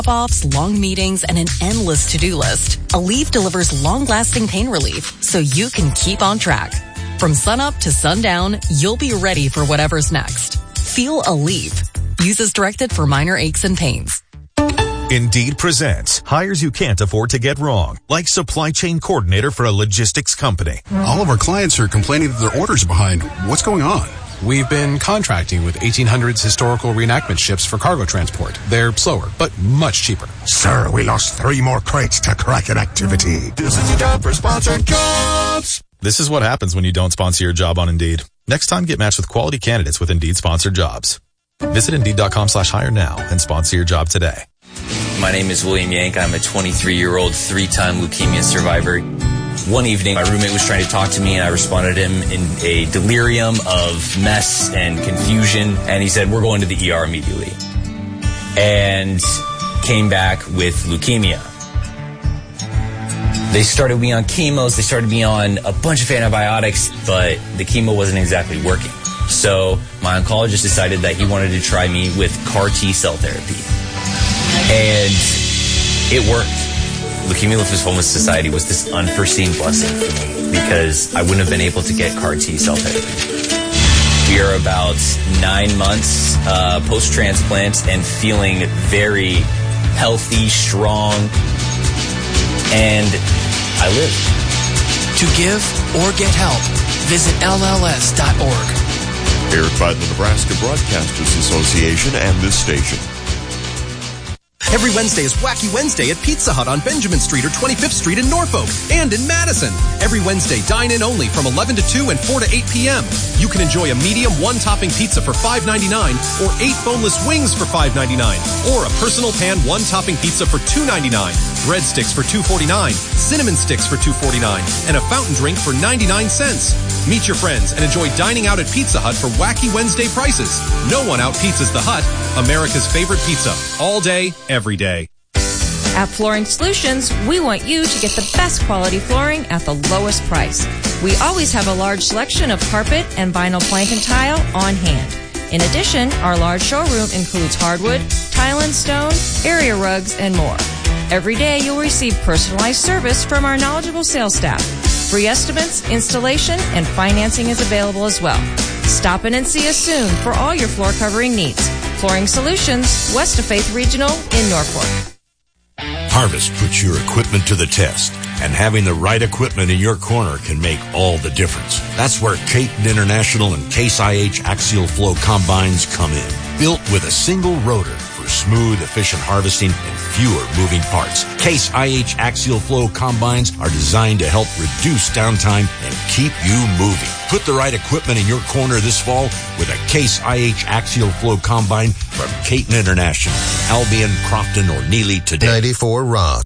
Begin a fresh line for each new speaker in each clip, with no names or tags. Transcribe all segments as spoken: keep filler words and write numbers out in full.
Drop-offs, long meetings, and an endless to-do list, Aleve delivers long-lasting pain relief so you can keep on track. From sunup to sundown, you'll be ready for whatever's next. Feel Aleve. Use as directed for minor aches and pains.
Indeed presents hires you can't afford to get wrong, like supply chain coordinator for a logistics company.
All of our clients are complaining that their orders are behind. What's going on?
We've been contracting with eighteen hundreds historical reenactment ships for cargo transport. They're slower, but much cheaper.
Sir, we lost three more crates to Kraken activity.
This is your job for sponsored jobs.
This is what happens when you don't sponsor your job on Indeed. Next time, get matched with quality candidates with Indeed sponsored jobs. Visit Indeed.com slash hire now and sponsor your job today.
My name is William Yank. I'm a twenty-three-year-old three-time leukemia survivor. One evening, my roommate was trying to talk to me, and I responded to him in a delirium of mess and confusion. And he said, we're going to the E R immediately. And came back with leukemia. They started me on chemos. They started me on a bunch of antibiotics, but the chemo wasn't exactly working. So my oncologist decided that he wanted to try me with C A R T-cell therapy. And it worked. Leukemia Lymphoma Society was this unforeseen blessing for me because I wouldn't have been able to get C A R T-cell therapy. We are about nine months uh, post-transplant and feeling very healthy, strong, and I live.
To give or get help, visit L L S dot org.
Aired by the Nebraska Broadcasters Association and this station.
Every Wednesday is Wacky Wednesday at Pizza Hut on Benjamin Street or twenty-fifth Street in Norfolk and in Madison. Every Wednesday, dine in only from eleven to two and four to eight p.m. You can enjoy a medium one-topping pizza for five ninety-nine or eight boneless wings for five ninety-nine or a personal pan one-topping pizza for two ninety-nine, breadsticks for two forty-nine, cinnamon sticks for two forty-nine, and a fountain drink for ninety-nine cents. Meet your friends and enjoy dining out at Pizza Hut for Wacky Wednesday prices. No one out-pizzas the Hut, America's favorite pizza, all day, every day.
At Flooring Solutions, we want you to get the best quality flooring at the lowest price. We always have a large selection of carpet and vinyl plank and tile on hand. In addition, our large showroom includes hardwood, tile and stone, area rugs, and more. Every day, you'll receive personalized service from our knowledgeable sales staff. Free estimates, installation, and financing is available as well. Stop in and see us soon for all your floor covering needs. Flooring Solutions, west of Faith Regional in Norfolk.
Harvest puts your equipment to the test, and having the right equipment in your corner can make all the difference. That's where Caton International and Case I H Axial Flow combines come in. Built with a single rotor for smooth, efficient harvesting and fewer moving parts. Case I H Axial Flow combines are designed to help reduce downtime and keep you moving. Put the right equipment in your corner this fall with a Case I H Axial Flow combine from Caton International. Albion, Crofton, or Neely today.
ninety-four Rock.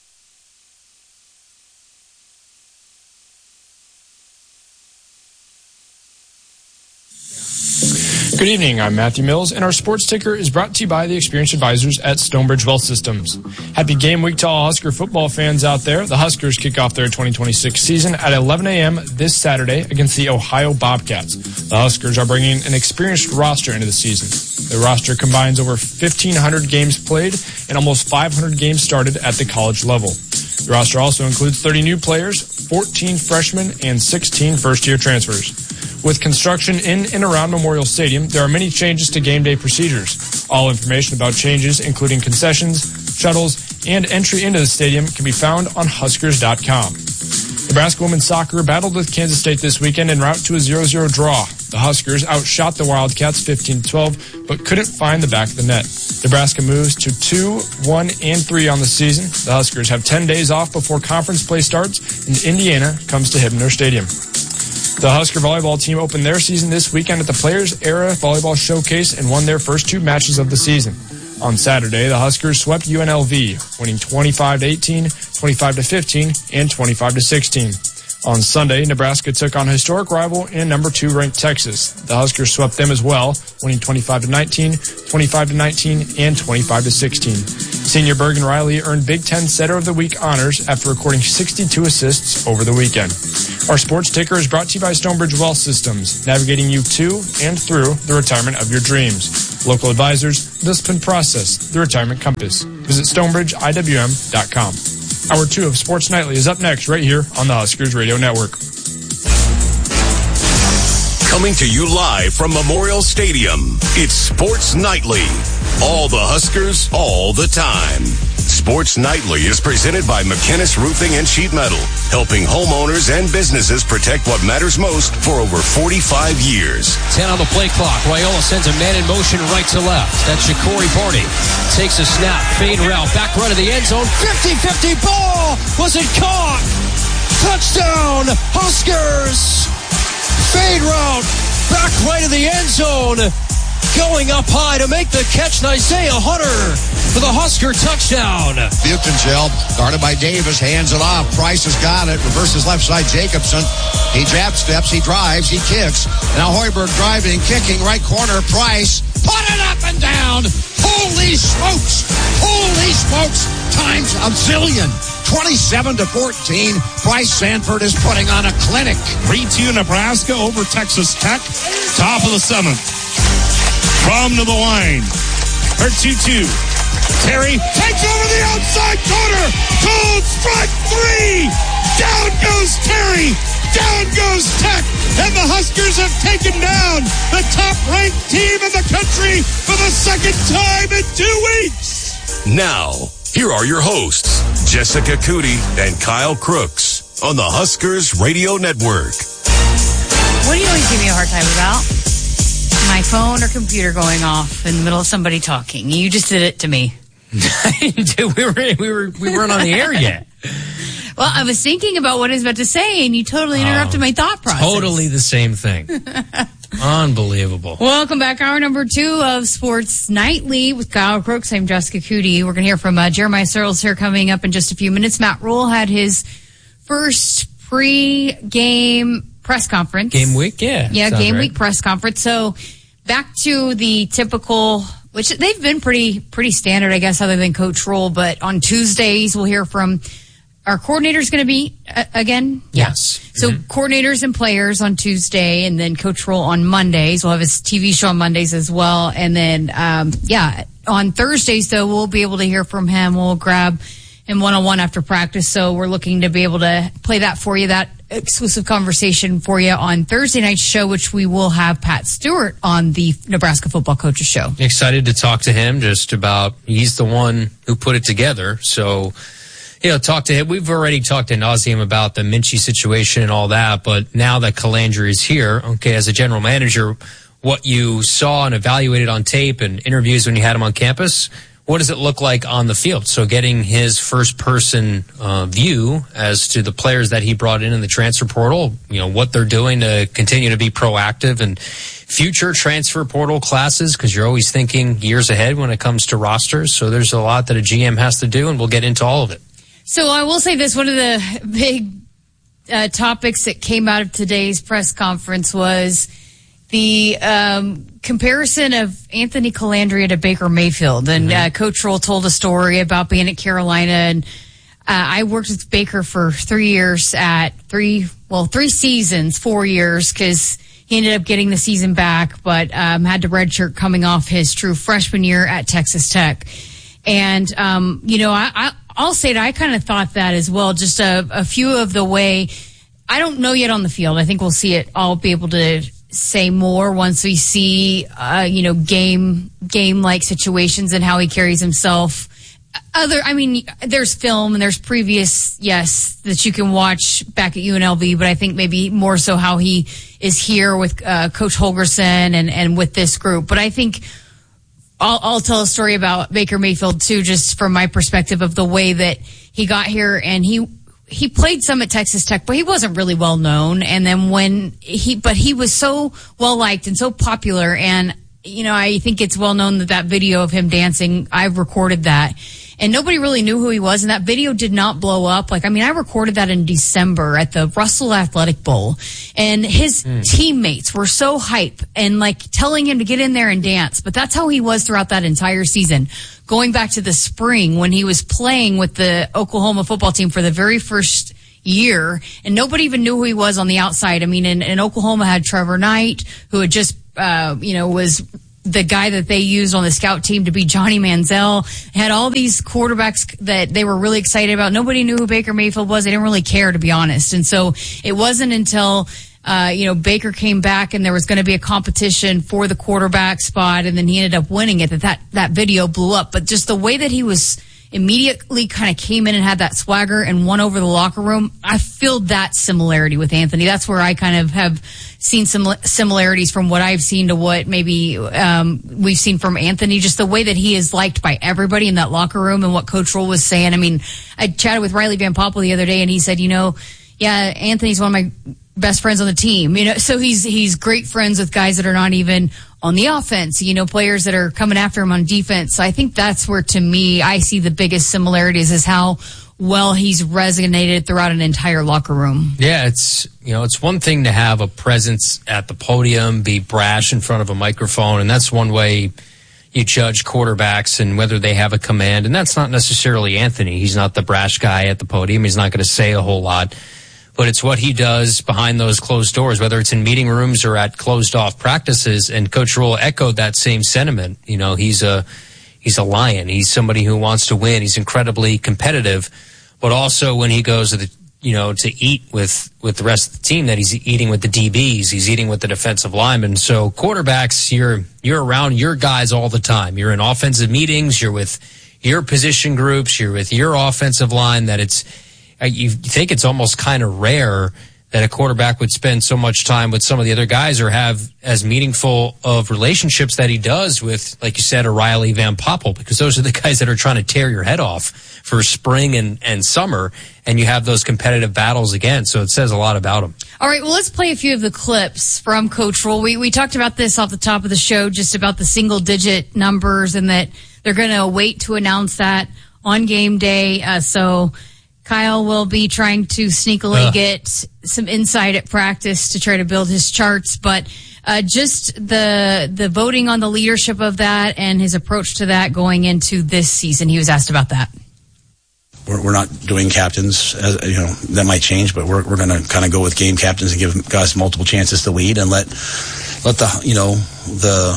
Good evening, I'm Matthew Mills, and our sports ticker is brought to you by the experienced advisors at Stonebridge Wealth Systems. Happy game week to all Husker football fans out there. The Huskers kick off their twenty twenty-six season at eleven a.m. this Saturday against the Ohio Bobcats. The Huskers are bringing an experienced roster into the season. The roster combines over fifteen hundred games played and almost five hundred games started at the college level. The roster also includes thirty new players, fourteen freshmen, and sixteen first-year transfers. With construction in and around Memorial Stadium, there are many changes to game day procedures. All information about changes, including concessions, shuttles, and entry into the stadium, can be found on Huskers dot com. Nebraska women's soccer battled with Kansas State this weekend en route to a zero zero draw. The Huskers outshot the Wildcats fifteen to twelve, but couldn't find the back of the net. Nebraska moves to two, one, and three on the season. The Huskers have ten days off before conference play starts, and Indiana comes to Hibner Stadium. The Husker volleyball team opened their season this weekend at the Players Era Volleyball Showcase and won their first two matches of the season. On Saturday, the Huskers swept U N L V, winning twenty-five to eighteen, twenty-five to fifteen, and twenty-five to sixteen. On Sunday, Nebraska took on historic rival and number two ranked Texas. The Huskers swept them as well, winning twenty-five to nineteen, twenty-five to nineteen, and twenty-five to sixteen. Senior Bergen Riley earned Big Ten Setter of the Week honors after recording sixty-two assists over the weekend. Our sports ticker is brought to you by Stonebridge Wealth Systems, navigating you to and through the retirement of your dreams. Local advisors, Discipline Process, the Retirement Compass. Visit stonebridge I W M dot com. Hour two of Sports Nightly is up next right here on the Huskers Radio Network.
Coming to you live from Memorial Stadium, it's Sports Nightly. All the Huskers, all the time. Sports Nightly is presented by McKinnis Roofing and Sheet Metal, helping homeowners and businesses protect what matters most for over forty-five years.
ten on the play clock. Raiola sends a man in motion right to left. That's Shakori Barney. Takes a snap, fade route, back run of the end zone. fifty-fifty ball. Was it caught? Touchdown, Huskers. Fade route, back right of the end zone. Going up high to make the catch, Isaiah Hunter for the Husker touchdown.
Butenschel, guarded by Davis, hands it off. Price has got it, reverses left side Jacobson. He jab steps, he drives, he kicks. Now Hoiberg driving, kicking, right corner, Price. Put it up and down. Holy smokes. Holy smokes. Times a zillion. twenty-seven to fourteen. Bryce Sanford is putting on a clinic.
three two Nebraska over Texas Tech. Top of the seventh. From to the line. Or two two. Terry takes over the outside corner. Cold strike three. Down goes Terry. Down goes Tech. And the Huskers have taken down the top-ranked team in the country for the second time in two weeks.
Now, here are your hosts, Jessica Cootie and Kyle Crooks on the Huskers Radio Network.
What do you always give me a hard time about? My phone or computer going off in the middle of somebody talking. You just did it to me.
we were we were we weren't on the air yet.
Well, I was thinking about what I was about to say, and you totally interrupted oh, my thought process.
Totally the same thing. Unbelievable.
Welcome back. Hour number two of Sports Nightly with Kyle Crooks. I'm Jessica Cootie. We're going to hear from uh, Jeremiah Searles here coming up in just a few minutes. Matt Rule had his first pre-game press conference.
Game week, yeah.
Yeah, game
right.
week press conference. So back to the typical, which they've been pretty pretty standard, I guess, other than Coach Rule. But on Tuesdays, we'll hear from our coordinator's going to be uh, again.
Yes.
Yeah. So
mm-hmm.
coordinators and players on Tuesday, and then Coach Rule on Mondays. We'll have his T V show on Mondays as well. And then, um, yeah, on Thursdays, though, we'll be able to hear from him. We'll grab him one-on-one after practice. So we're looking to be able to play that for you, that exclusive conversation for you on Thursday night's show, which we will have Pat Stewart on the Nebraska Football Coaches Show.
Excited to talk to him just about, he's the one who put it together. So, you know, talk to him. We've already talked ad nauseum about the Minchie situation and all that, but now that Calandri is here, okay, as a general manager, what you saw and evaluated on tape and interviews when you had him on campus, what does it look like on the field? So getting his first-person uh, view as to the players that he brought in in the transfer portal, you know, what they're doing to continue to be proactive and future transfer portal classes, because you're always thinking years ahead when it comes to rosters. So there's a lot that a G M has to do, and we'll get into all of it.
So I will say this, one of the big uh, topics that came out of today's press conference was the um, comparison of Anthony Calandria to Baker Mayfield. And mm-hmm. uh, Coach Rule told a story about being at Carolina. And uh, I worked with Baker for three years at three, well, three seasons, four years, because he ended up getting the season back, but um, had to redshirt coming off his true freshman year at Texas Tech. And, um, you know, I, I, I'll say that I kind of thought that as well, just a, a few of the way, I don't know yet on the field. I think we'll see it. I'll be able to say more once we see, uh, you know, game, game-like situations and how he carries himself. Other, I mean, there's film and there's previous, yes, that you can watch back at U N L V, but I think maybe more so how he is here with uh, Coach Holgorsen and, and with this group. But I think I'll, I'll tell a story about Baker Mayfield too, just from my perspective of the way that he got here. And he, he played some at Texas Tech, but he wasn't really well known. And then when he, but he was so well liked and so popular. And, you know, I think it's well known that that video of him dancing, I've recorded that. And nobody really knew who he was, and that video did not blow up. Like, I mean, I recorded that in December at the Russell Athletic Bowl, and his mm. teammates were so hype and, like, telling him to get in there and dance. But that's how he was throughout that entire season. Going back to the spring when he was playing with the Oklahoma football team for the very first year, and nobody even knew who he was on the outside. I mean, and, and Oklahoma had Trevor Knight, who had just, uh, you know, was the guy that they used on the scout team to be Johnny Manziel. Had all these quarterbacks that they were really excited about. Nobody knew who Baker Mayfield was. They didn't really care, to be honest. And so it wasn't until Uh, you know, Baker came back and there was going to be a competition for the quarterback spot, and then he ended up winning it, that that, that video blew up. But just the way that he was immediately kind of came in and had that swagger and won over the locker room, I feel that similarity with Anthony. That's where I kind of have seen some similarities from what I've seen to what maybe um, we've seen from Anthony, just the way that he is liked by everybody in that locker room and what Coach Rule was saying. I mean, I chatted with Riley Van Poppel the other day, and he said, you know, yeah, Anthony's one of my best friends on the team, you know, so he's he's great friends with guys that are not even on the offense, you know, players that are coming after him on defense. So I think that's where, to me, I see the biggest similarities is how well he's resonated throughout an entire locker room.
Yeah, it's, you know, it's one thing to have a presence at the podium, be brash in front of a microphone, and that's one way you judge quarterbacks and whether they have a command, and that's not necessarily Anthony. He's not the brash guy at the podium. He's not going to say a whole lot. But it's what he does behind those closed doors, whether it's in meeting rooms or at closed-off practices. And Coach Rule echoed that same sentiment. You know, he's a he's a lion. He's somebody who wants to win. He's incredibly competitive. But also when he goes to the, you know, to eat with with the rest of the team, that he's eating with the D Bs. He's eating with the defensive linemen. So quarterbacks, you're you're around your guys all the time. You're in offensive meetings. You're with your position groups. You're with your offensive line. That it's. You think it's almost kind of rare that a quarterback would spend so much time with some of the other guys or have as meaningful of relationships that he does with, like you said, a Riley Van Poppel, because those are the guys that are trying to tear your head off for spring and, and summer, and you have those competitive battles again. So it says a lot about him.
All right, well, let's play a few of the clips from Coach Rule. We, we talked about this off the top of the show, just about the single-digit numbers and that they're going to wait to announce that on game day. Uh, so... Kyle will be trying to sneakily uh. get some insight at practice to try to build his charts, but uh, just the the voting on the leadership of that and his approach to that going into this season. He was asked about that.
We're, we're not doing captains, as, you know, that might change, but we're we're going to kind of go with game captains and give guys multiple chances to lead and let let the you know the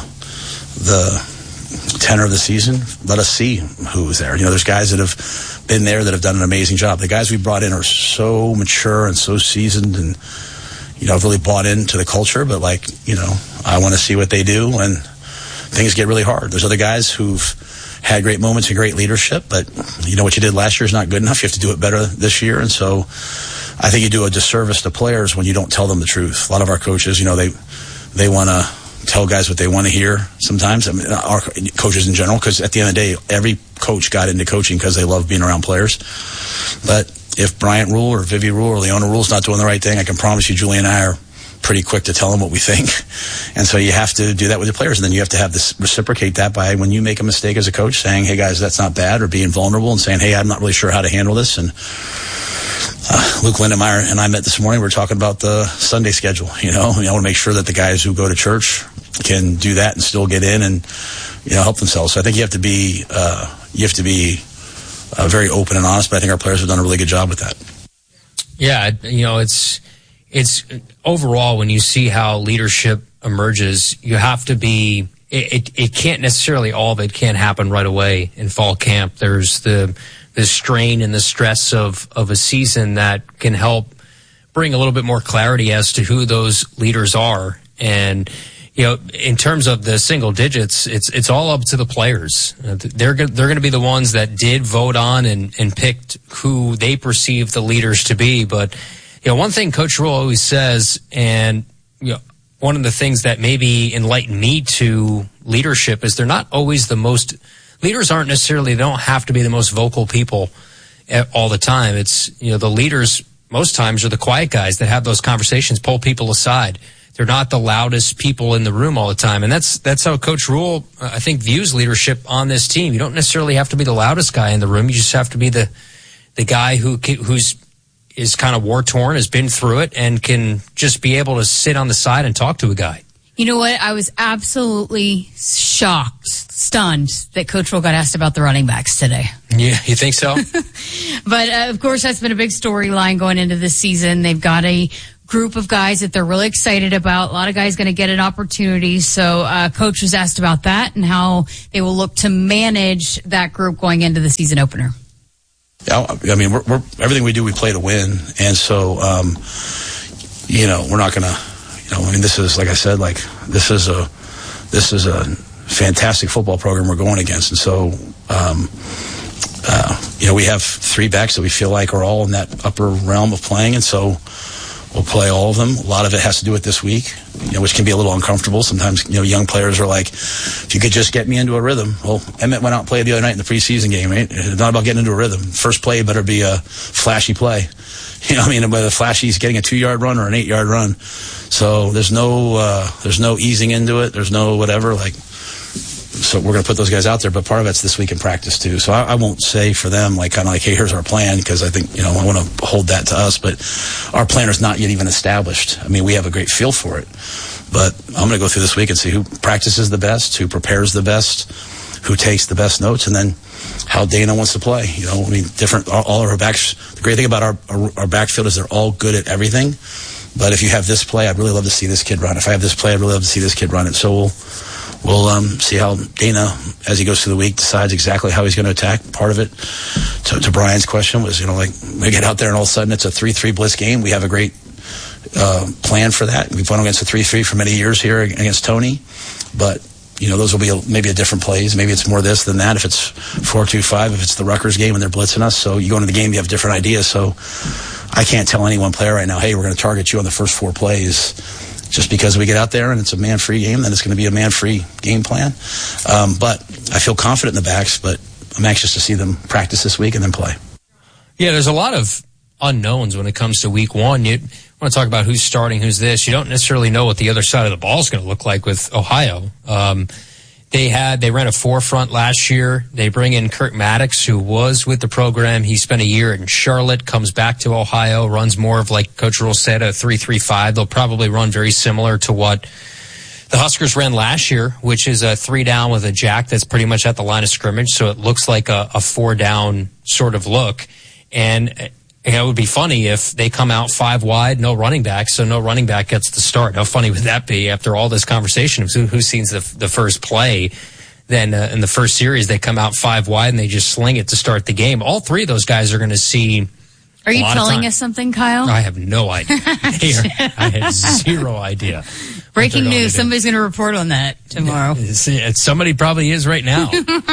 the. tenor of the season, let us see who's there. You know, there's guys that have been there that have done an amazing job. The guys we brought in are so mature and so seasoned and, you know, have really bought into the culture, but like, you know, I want to see what they do when things get really hard. There's other guys who've had great moments and great leadership, but you know what you did last year is not good enough. You have to do it better this year. And so I think you do a disservice to players when you don't tell them the truth. A lot of our coaches, you know, they, they want to tell guys what they want to hear sometimes. I mean, our coaches in general, because at the end of the day, every coach got into coaching because they love being around players. But if Bryant Rule or Vivi Rule or Leona Rule's not doing the right thing, I can promise you Julie and I are pretty quick to tell them what we think. And so you have to do that with your players, and then you have to have this reciprocate that by when you make a mistake as a coach saying, hey guys, that's not bad, or being vulnerable and saying, hey, I'm not really sure how to handle this. And Uh, Luke Lindemeyer and I met this morning. We were talking about the Sunday schedule. You know, I want to make sure that the guys who go to church can do that and still get in and, you know, help themselves. So I think you have to be, uh, you have to be uh, very open and honest. But I think our players have done a really good job with that.
Yeah, you know, it's it's overall when you see how leadership emerges, you have to be. It it, it can't necessarily all of it can't happen right away in fall camp. There's the the strain and the stress of, of a season that can help bring a little bit more clarity as to who those leaders are. And, you know, in terms of the single digits, it's it's all up to the players. They're they're going to be the ones that did vote on and, and picked who they perceive the leaders to be. But, you know, one thing Coach Rule always says, and, you know, one of the things that maybe enlightened me to leadership is they're not always the most leaders aren't necessarily, they don't have to be the most vocal people all the time. It's, you know, the leaders most times are the quiet guys that have those conversations, pull people aside. They're not the loudest people in the room all the time. And that's, that's how Coach Rule, I think, views leadership on this team. You don't necessarily have to be the loudest guy in the room. You just have to be the, the guy who, who's, is kind of war torn, has been through it, and can just be able to sit on the side and talk to a guy.
You know what? I was absolutely shocked, stunned that Coach Rule got asked about the running backs today.
Yeah, you think so?
But, uh, of course, that's been a big storyline going into this season. They've got a group of guys that they're really excited about. A lot of guys going to get an opportunity. So uh, Coach was asked about that and how they will look to manage that group going into the season opener.
Yeah, I mean, we're, we're, everything we do, we play to win. And so, um, you know, we're not going to, you know, I mean, this is, like I said, like, this is a, this is a fantastic football program we're going against. And so, um, uh, you know, we have three backs that we feel like are all in that upper realm of playing. And so, we'll play all of them. A lot of it has to do with this week, you know, which can be a little uncomfortable. Sometimes, you know, young players are like, if you could just get me into a rhythm. Well, Emmett went out and played the other night in the preseason game, right? It's not about getting into a rhythm. First play better be a flashy play. You know what I mean? Whether flashy is getting a two-yard run or an eight-yard run. So there's no, uh, there's no easing into it. There's no whatever, like, so we're going to put those guys out there, but part of it's this week in practice too. So I, I won't say for them, like, kind of like, hey, here's our plan, because I think, you know, I want to hold that to us, but our plan is not yet even established. I mean, we have a great feel for it, but I'm going to go through this week and see who practices the best, who prepares the best, who takes the best notes, and then how Dana wants to play. You know, I mean, different, all, all of our backs, the great thing about our, our, our backfield is they're all good at everything. But if you have this play, I'd really love to see this kid run. If I have this play, I'd really love to see this kid run it. So we'll, We'll um, see how Dana, as he goes through the week, decides exactly how he's going to attack. Part of it, to, to Brian's question, was, you know, like, we get out there and all of a sudden it's a three three blitz game. We have a great uh, plan for that. We've won against a three three for many years here against Tony. But, you know, those will be a, maybe a different plays. Maybe it's more this than that. If it's four two five, if it's the Rutgers game and they're blitzing us. So you go into the game, you have different ideas. So I can't tell any one player right now, hey, we're going to target you on the first four plays. Just because we get out there and it's a man-free game, then it's going to be a man-free game plan. Um, but I feel confident in the backs, but I'm anxious to see them practice this week and then play.
Yeah, there's a lot of unknowns when it comes to week one. You want to talk about who's starting, who's this. You don't necessarily know what the other side of the ball is going to look like with Ohio. Um, They had, they ran a four front last year. They bring in Kirk Maddox, who was with the program. He spent a year in Charlotte, comes back to Ohio, runs more of, like Coach Rule said, a three three five. They'll probably run very similar to what the Huskers ran last year, which is a three down with a jack that's pretty much at the line of scrimmage. So it looks like a, a four down sort of look. And you know, it would be funny if they come out five wide, no running back, so no running back gets the start. How funny would that be after all this conversation of who, who sees the, the first play? Then uh, in the first series, they come out five wide and they just sling it to start the game. All three of those guys are going to see.
Are you telling us something, Kyle?
I have no idea. I have zero idea.
Breaking news. Somebody's going to report on that tomorrow.
Somebody probably is right now.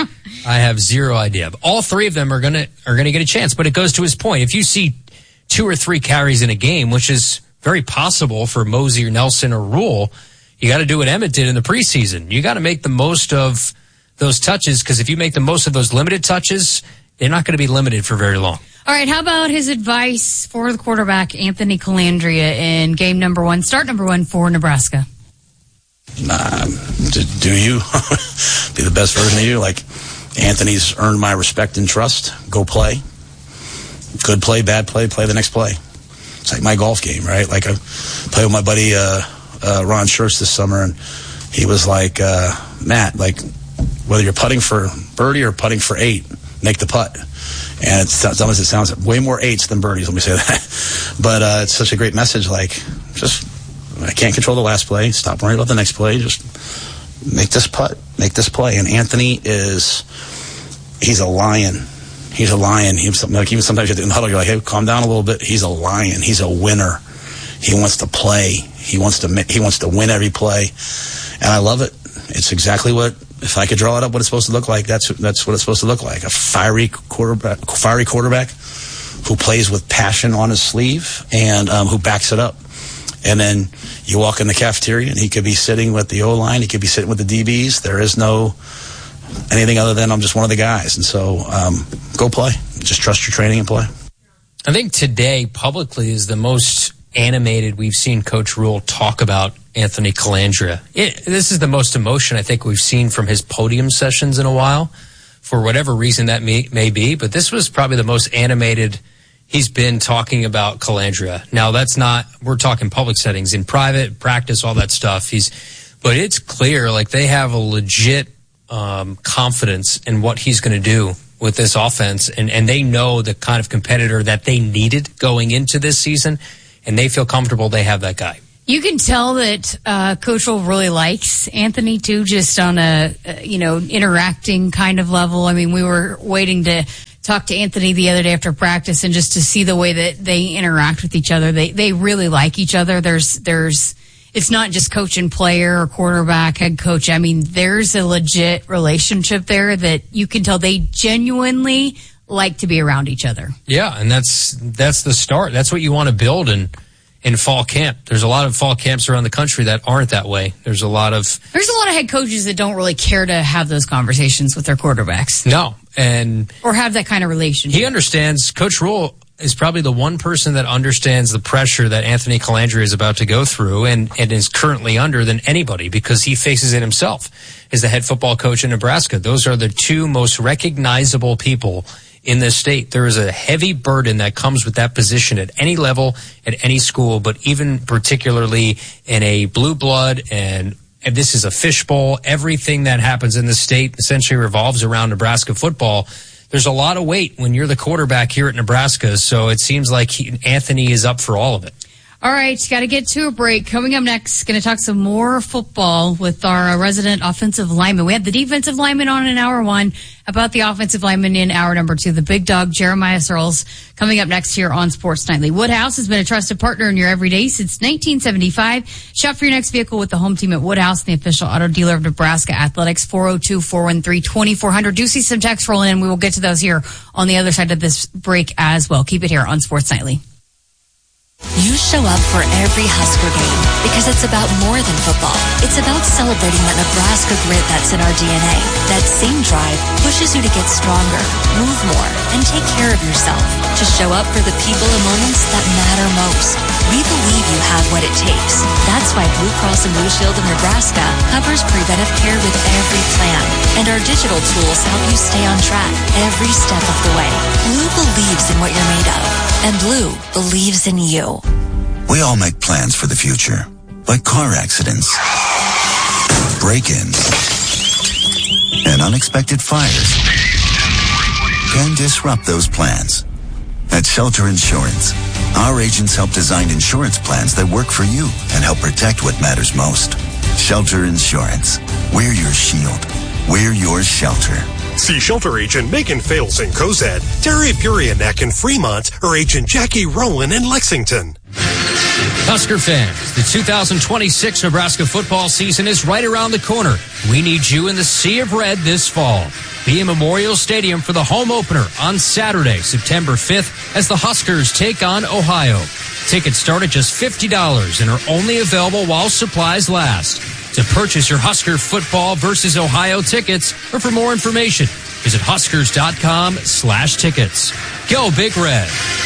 I have zero idea. But all three of them are going to are going to get a chance. But it goes to his point. If you see two or three carries in a game, which is very possible for Mosey or Nelson or Rule, you got to do what Emmett did in the preseason. You got to make the most of those touches, because if you make the most of those limited touches, they're not going to be limited for very long.
All right, how about his advice for the quarterback, Anthony Colandrea, in game number one, start number one for Nebraska?
Nah, do you. Be the best version of you. Like, Anthony's earned my respect and trust. Go play. Good play, bad play, play the next play. It's like my golf game, right? Like, I played with my buddy uh, uh, Ron Schertz this summer, and he was like, uh, Matt, like, whether you're putting for birdie or putting for eight, make the putt. And it's as dumb as it sounds, way more eights than birdies, let me say that. But uh, it's such a great message, like, just, I can't control the last play, stop worrying about the next play, just make this putt, make this play. And Anthony is, he's a lion. He's a lion. He's like, even sometimes in the huddle, you're like, hey, calm down a little bit. He's a lion. He's a winner. He wants to play. He wants to he wants to win every play. And I love it. It's exactly what, if I could draw it up what it's supposed to look like, that's that's what it's supposed to look like. A fiery quarterback, fiery quarterback who plays with passion on his sleeve and um, who backs it up. And then you walk in the cafeteria and he could be sitting with the O-line, he could be sitting with the D Bs. There is no anything other than I'm just one of the guys. And so um, go play. Just trust your training and play.
I think today publicly is the most animated we've seen Coach Rule talk about Anthony Colandrea. It, this is the most emotion I think we've seen from his podium sessions in a while, for whatever reason that may, may be. But this was probably the most animated he's been talking about Colandrea. Now, that's not, we're talking public settings, in private, practice, all that stuff. He's, but it's clear, like, they have a legit um, confidence in what he's going to do with this offense. And, and they know the kind of competitor that they needed going into this season. and they feel comfortable they have that guy.
You can tell that uh, Coach Will really likes Anthony, too, just on a, uh, you know, interacting kind of level. I mean, we were waiting to talk to Anthony the other day after practice and just to see the way that they interact with each other. They they really like each other. There's there's it's not just coach and player or quarterback, head coach. I mean, there's a legit relationship there that you can tell they genuinely like to be around each other.
Yeah, and that's that's the start. That's what you want to build in, in fall camp. There's a lot of fall camps around the country that aren't that way. There's a lot of...
There's a lot of head coaches that don't really care to have those conversations with their quarterbacks.
No, and...
Or have that kind of relationship.
He understands. Coach Rule is probably the one person that understands the pressure that Anthony Calandria is about to go through and, and is currently under than anybody, because he faces it himself as the head football coach in Nebraska. Those are the two most recognizable people in this state. There is a heavy burden that comes with that position at any level, at any school, but even particularly in a blue blood, and, and this is a fishbowl. Everything that happens in the state essentially revolves around Nebraska football. There's a lot of weight when you're the quarterback here at Nebraska, so it seems like he, Anthony is up for all of it.
All right, got to get to a break. Coming up next, going to talk some more football with our uh, resident offensive lineman. We had the defensive lineman on in hour one, about the offensive lineman in hour number two, the big dog, Jeremiah Searles, coming up next here on Sports Nightly. Woodhouse has been a trusted partner in your everyday since nineteen seventy-five. Shop for your next vehicle with the home team at Woodhouse, the official auto dealer of Nebraska Athletics. Four oh two, four one three, two four zero zero. Do see some texts rolling in. We will get to those here on the other side of this break as well. Keep it here on Sports Nightly.
You show up for every Husker game because it's about more than football. It's about celebrating that Nebraska grit that's in our D N A. That same drive pushes you to get stronger, move more, and take care of yourself. To show up for the people and moments that matter most. We believe you have what it takes. That's why Blue Cross and Blue Shield of Nebraska covers preventive care with every plan. And our digital tools help you stay on track every step of the way. Blue believes in what you're made of. And Blue believes in you.
We all make plans for the future, like car accidents, break-ins, and unexpected fires can disrupt those plans. At Shelter Insurance, our agents help design insurance plans that work for you and help protect what matters most. Shelter Insurance. We're your shield. We're your shelter.
See Shelter Agent Megan Fales in Cozad, Terry Purianek in Fremont, or Agent Jackie Rowan in Lexington.
Husker fans, the two thousand twenty-six Nebraska football season is right around the corner. We need you in the Sea of Red this fall. Be in Memorial Stadium for the home opener on Saturday, September fifth, as the Huskers take on Ohio. Tickets start at just fifty dollars and are only available while supplies last. To purchase your Husker football versus Ohio tickets, or for more information, visit huskers.com slash tickets. Go Big Red.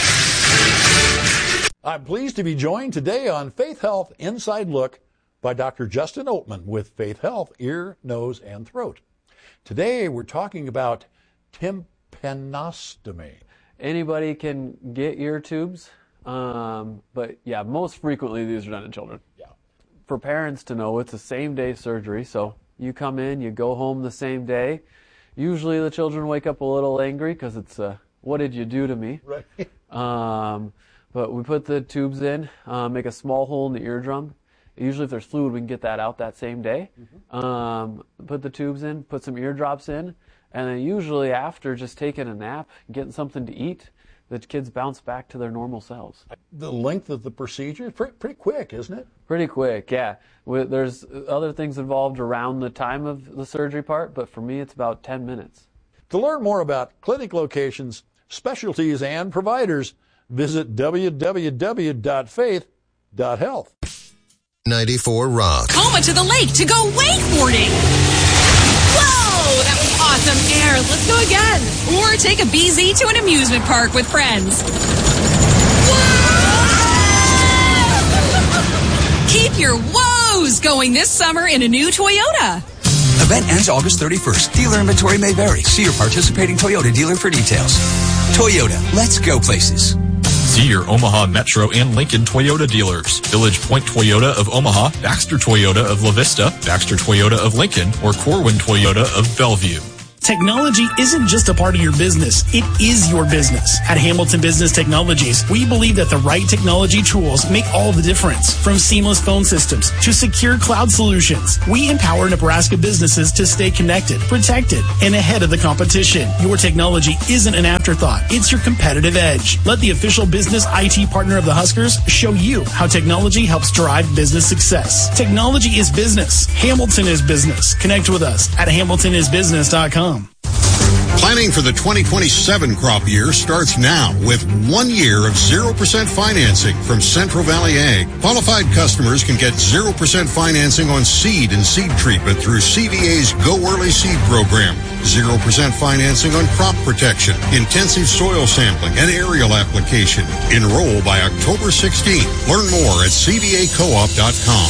I'm pleased to be joined today on Faith Health Inside Look by Doctor Justin Oatman with Faith Health Ear, Nose, and Throat. Today we're talking about tympanostomy.
Anybody can get ear tubes, um, but yeah, most frequently these are done in children.
Yeah.
For parents to know, it's a same-day surgery, so you come in, you go home the same day. Usually the children wake up a little angry because it's, uh, what did you do to me?
Right.
Um, but we put the tubes in, uh, make a small hole in the eardrum. Usually if there's fluid, we can get that out that same day. Mm-hmm. Um, put the tubes in, put some eardrops in, and then usually after just taking a nap, getting something to eat, the kids bounce back to their normal selves.
The length of the procedure is pretty, pretty quick, isn't it?
Pretty quick, yeah. There's other things involved around the time of the surgery part, but for me it's about ten minutes.
To learn more about clinic locations, specialties, and providers, visit w w w dot faith dot health.
ninety-four Rock.
Coma to the lake to go wakeboarding. Whoa, that was awesome air. Let's go again. Or take a B Z to an amusement park with friends. Keep your woes going this summer in a new Toyota.
Event ends August thirty-first. Dealer inventory may vary. See your participating Toyota dealer for details. Toyota, let's go places.
See your Omaha Metro and Lincoln Toyota dealers. Village Point Toyota of Omaha, Baxter Toyota of La Vista, Baxter Toyota of Lincoln, or Corwin Toyota of Bellevue.
Technology isn't just a part of your business, it is your business. At Hamilton Business Technologies, we believe that the right technology tools make all the difference. From seamless phone systems to secure cloud solutions, we empower Nebraska businesses to stay connected, protected, and ahead of the competition. Your technology isn't an afterthought, it's your competitive edge. Let the official business I T partner of the Huskers show you how technology helps drive business success. Technology is business. Hamilton is business. Connect with us at hamilton is business dot com.
Planning for the twenty twenty-seven crop year starts now with one year of zero percent financing from Central Valley Ag. Qualified customers can get zero percent financing on seed and seed treatment through C V A's Go Early Seed program. zero percent financing on crop protection, intensive soil sampling, and aerial application. Enroll by October sixteenth. Learn more at c v a co op dot com.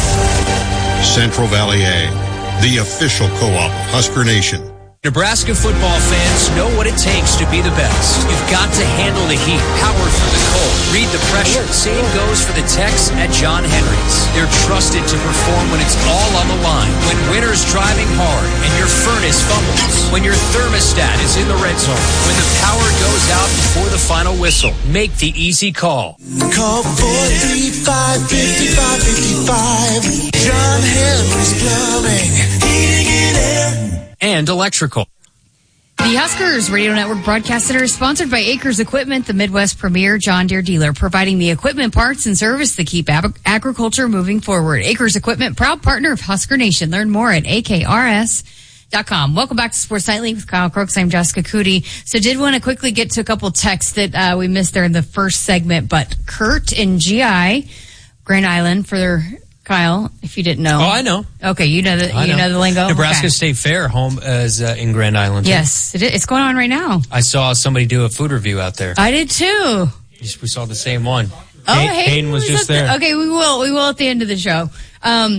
Central Valley Ag, the official co-op of Husker Nation.
Nebraska football fans know what it takes to be the best. You've got to handle the heat, power through the cold, read the pressure. Same goes for the techs at John Henry's. They're trusted to perform when it's all on the line. When winter's driving hard and your furnace fumbles. When your thermostat is in the red zone. When the power goes out before the final whistle. Make the easy call.
Call four three five, five five five five. John Henry's Plumbing, Heating and Air.
And electrical.
The Huskers Radio Network Broadcast Center is sponsored by Acres Equipment, the Midwest premier John Deere dealer, providing the equipment, parts, and service that keep ag- agriculture moving forward. Acres Equipment, proud partner of Husker Nation. Learn more at A K R S dot com. Welcome back to Sports Nightly with Kyle Crooks. I'm Jessica Cootie. So did want to quickly get to a couple texts that uh, we missed there in the first segment, but Kurt in G I, Grand Island, for their... Kyle, if you didn't know.
Oh, I know.
Okay, you know the you know. know the lingo.
Nebraska
okay.
State Fair home is uh, in Grand Island.
Yes, it is. It's going on right now.
I saw somebody do a food review out there.
I did too.
We saw the same one.
Oh,
Hayden,
Hayden,
Hayden was, was just there.
The, okay, we will. We will at the end of the show. Um,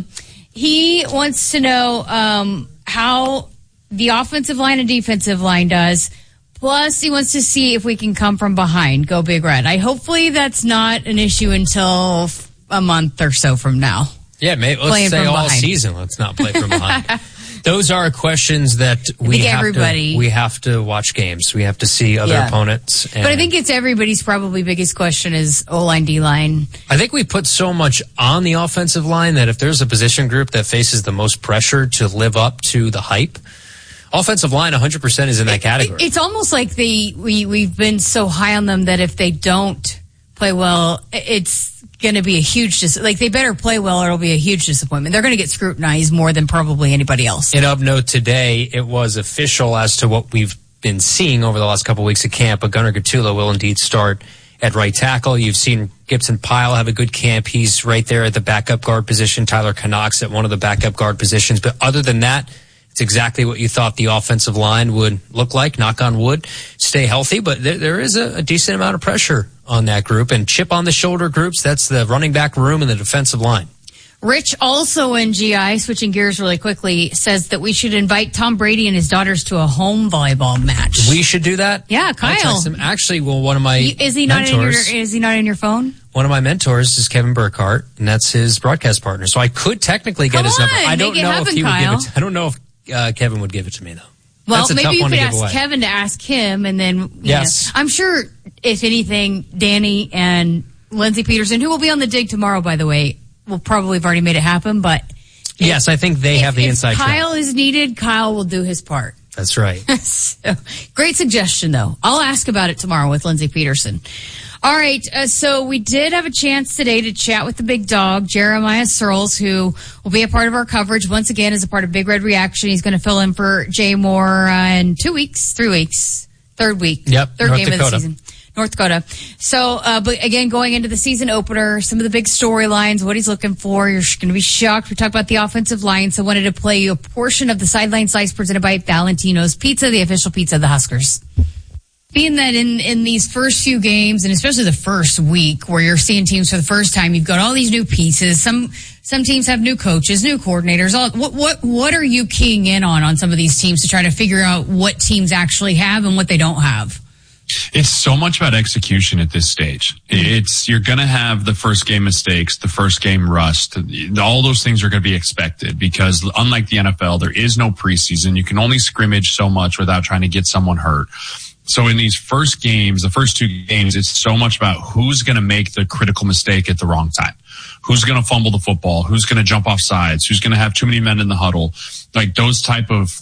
he wants to know um, how the offensive line and defensive line does. Plus, he wants to see if we can come from behind. Go Big Red. I hopefully that's not an issue until a month or so from now.
Yeah, maybe, let's
Playing
say all
behind.
season. Let's not play from behind. Those are questions that we have
everybody,
to we have to watch games. We have to see other
yeah.
opponents. And
but I think it's everybody's probably biggest question is O-line, D-line.
I think we put so much on the offensive line that if there's a position group that faces the most pressure to live up to the hype, offensive line one hundred percent is in that
it,
category.
It, it's almost like they we, we've been so high on them that if they don't play well, it's going to be a huge dis- like they better play well or it'll be a huge disappointment. They're going to get scrutinized more than probably anybody else.
And of note today, it was official as to what we've been seeing over the last couple of weeks of camp. But Gunnar Gattulo will indeed start at right tackle. You've seen Gibson Pyle have a good camp. He's right there at the backup guard position. Tyler Knox at one of the backup guard positions. But other than that, it's exactly what you thought the offensive line would look like. Knock on wood, stay healthy. But there, there is a, a decent amount of pressure on that group. And chip on the shoulder groups, that's the running back room and the defensive line.
Rich, also in G I, switching gears really quickly, says that we should invite Tom Brady and his daughters to a home volleyball match.
We should do that?
Yeah, Kyle.
Actually, well, one of my
is he not
mentors,
in your, is he not in your phone?
One of my mentors is Kevin Burkhart, and that's his broadcast partner. So I could technically get
Come
his
on,
number. I don't
make it
know
happen,
if he
Kyle.
would give it. To, I don't know if uh, Kevin would give it to me though.
Well,
that's a
maybe
tough
you
one
could
to give
ask
away.
Kevin to ask him, and then you
yes,
know, I'm sure if anything, Danny and Lindsey Peterson, who will be on the dig tomorrow, by the way, will probably have already made it happen. But
yes, I think they
if,
have the
if
inside track.
Kyle is needed, Kyle will do his part.
That's right.
So, great suggestion, though. I'll ask about it tomorrow with Lindsey Peterson. All right, uh, so we did have a chance today to chat with the big dog, Jeremiah Searles, who will be a part of our coverage once again as a part of Big Red Reaction. He's going to fill in for Jay Moore uh, in two weeks, three weeks, third week,
yep,
third
North
game
Dakota.
of the season. North Dakota. So, uh, but again, going into the season opener, some of the big storylines, what he's looking for, you're going to be shocked. We talked about the offensive line, so I wanted to play you a portion of the Sideline Slice presented by Valentino's Pizza, the official pizza of the Huskers. Being that in, in these first few games, and especially the first week where you're seeing teams for the first time, you've got all these new pieces. Some some teams have new coaches, new coordinators. All, what what what are you keying in on on some of these teams to try to figure out what teams actually have and what they don't have?
It's so much about execution at this stage. It's, you're going to have the first game mistakes, the first game rust. All those things are going to be expected because unlike the N F L, there is no preseason. You can only scrimmage so much without trying to get someone hurt. So in these first games, the first two games, it's so much about who's going to make the critical mistake at the wrong time. Who's going to fumble the football? Who's going to jump off sides? Who's going to have too many men in the huddle? Like those type of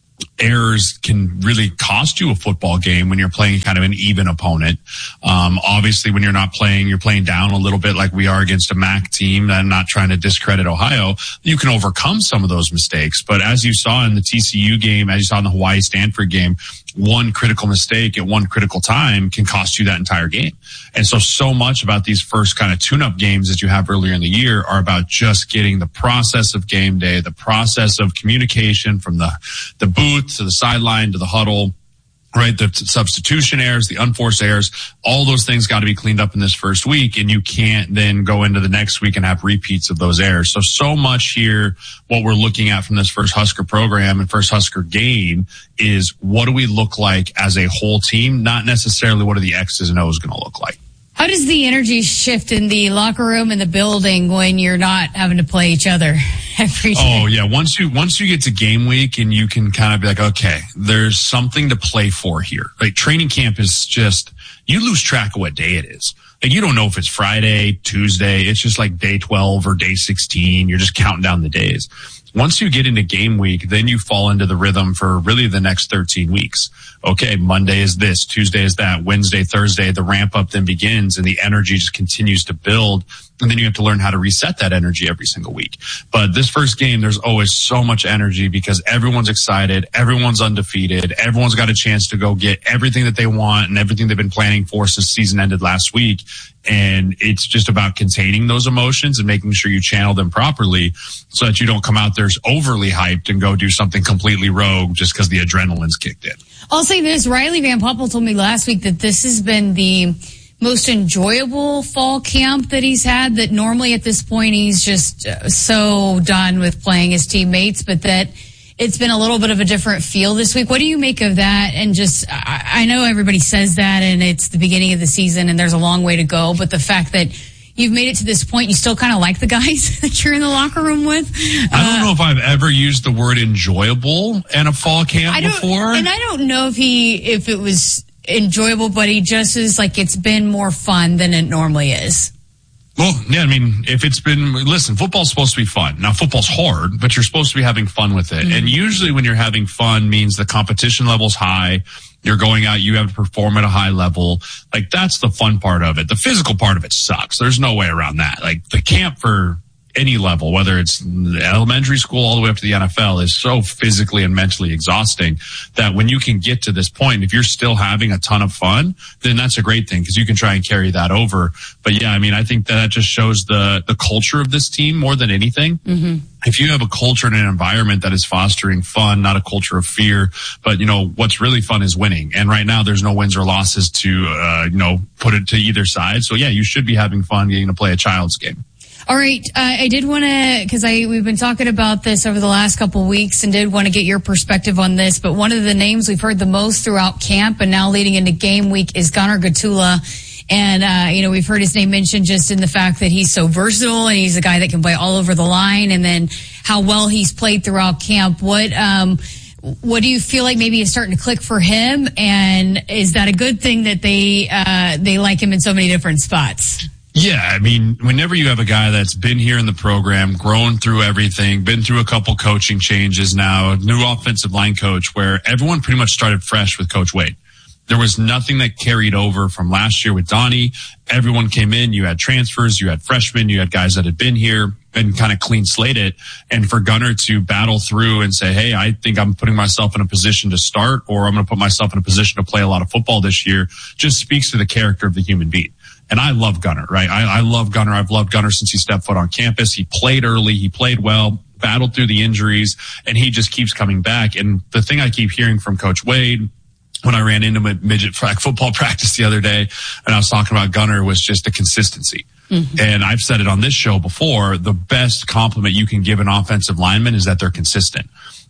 errors can really cost you a football game when you're playing kind of an even opponent. Um, obviously, when you're not playing, you're playing down a little bit like we are against a M A C team. I'm not trying to discredit Ohio. You can overcome some of those mistakes. But as you saw in the T C U game, as you saw in the Hawaii-Stanford game, one critical mistake at one critical time can cost you that entire game. And so, so much about these first kind of tune-up games that you have earlier in the year are about just getting the process of game day, the process of communication from the, the booth to the sideline to the huddle, right? The substitution errors, the unforced errors, all those things got to be cleaned up in this first week. And you can't then go into the next week and have repeats of those errors. So, so much here, what we're looking at from this first Husker program and first Husker game is what do we look like as a whole team? Not necessarily what are the X's and O's going to look like.
How does the energy shift in the locker room and the building when you're not having to play each other every day?
Oh yeah, once you once you get to game week and you can kind of be like, okay, there's something to play for here. Like training camp is just, you lose track of what day it is. Like you don't know if it's Friday, Tuesday. It's just like day twelve or day sixteen. You're just counting down the days. Once you get into game week, then you fall into the rhythm for really the next thirteen weeks. Okay, Monday is this, Tuesday is that, Wednesday, Thursday, the ramp up then begins and the energy just continues to build. And then you have to learn how to reset that energy every single week. But this first game, there's always so much energy because everyone's excited. Everyone's undefeated. Everyone's got a chance to go get everything that they want and everything they've been planning for since season ended last week. And it's just about containing those emotions and making sure you channel them properly so that you don't come out there overly hyped and go do something completely rogue just because the adrenaline's kicked in.
I'll say this, Riley Van Poppel told me last week that this has been the most enjoyable fall camp that he's had, that normally at this point he's just so done with playing his teammates, but that it's been a little bit of a different feel this week. What do you make of that? And just, I, I know everybody says that and it's the beginning of the season and there's a long way to go, but the fact that you've made it to this point, you still kind of like the guys that you're in the locker room with.
I don't uh, know if I've ever used the word enjoyable in a fall camp
I don't,
before.
And I don't know if he, if it was enjoyable, but he just is like, it's been more fun than it normally is.
Well, yeah, I mean, if it's been, listen, football's supposed to be fun. Now, football's hard, but you're supposed to be having fun with it. Mm-hmm. And usually when you're having fun means the competition level's high. You're going out, you have to perform at a high level. Like, that's the fun part of it. The physical part of it sucks. There's no way around that. Like, the camp for any level, whether it's elementary school all the way up to the N F L, is so physically and mentally exhausting that when you can get to this point, if you're still having a ton of fun, then that's a great thing because you can try and carry that over. But yeah, I mean, I think that, that just shows the, the culture of this team more than anything. Mm-hmm. If you have a culture and an environment that is fostering fun, not a culture of fear, but you know, what's really fun is winning. And right now there's no wins or losses to, uh, you know, put it to either side. So yeah, you should be having fun getting to play a child's game.
All right, uh, I did want to, because I we've been talking about this over the last couple of weeks and did want to get your perspective on this, but one of the names we've heard the most throughout camp and now leading into game week is Gunnar Gottula. And, uh, you know, we've heard his name mentioned just in the fact that he's so versatile and he's a guy that can play all over the line, and then how well he's played throughout camp. What, um, what do you feel like maybe is starting to click for him? And is that a good thing that they, uh, they like him in so many different spots?
Yeah, I mean, whenever you have a guy that's been here in the program, grown through everything, been through a couple coaching changes now, new offensive line coach, where everyone pretty much started fresh with Coach Wade. There was nothing that carried over from last year with Donnie. Everyone came in. You had transfers, you had freshmen, you had guys that had been here and kind of clean slate it. And for Gunnar to battle through and say, hey, I think I'm putting myself in a position to start, or I'm going to put myself in a position to play a lot of football this year, just speaks to the character of the human being. And I love Gunnar, right? I, I love Gunnar. I've loved Gunnar since he stepped foot on campus. He played early. He played well, battled through the injuries, and he just keeps coming back. And the thing I keep hearing from Coach Wade, when I ran into him at midget track football practice the other day, and I was talking about Gunnar, was just the consistency. Mm-hmm. And I've said it on this show before, the best compliment you can give an offensive lineman is that they're consistent.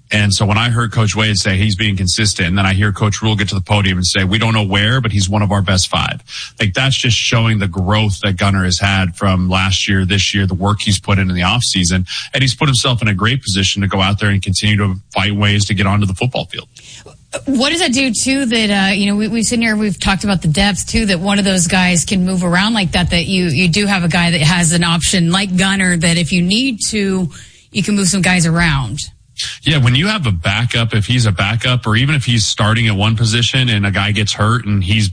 And so when I heard Coach Wade say he's being consistent, and then I hear Coach Rule get to the podium and say, we don't know where, but he's one of our best five. Like, that's just showing the growth that Gunnar has had from last year, this year, the work he's put in in the offseason. And he's put himself in a great position to go out there and continue to find ways to get onto the football field.
What does that do, too, that, uh, you know, we, we've sitting here, we've talked about the depth, too, that one of those guys can move around like that, that you, you do have a guy that has an option like Gunnar, that if you need to, you can move some guys around.
Yeah, when you have a backup, if he's a backup, or even if he's starting at one position and a guy gets hurt and he's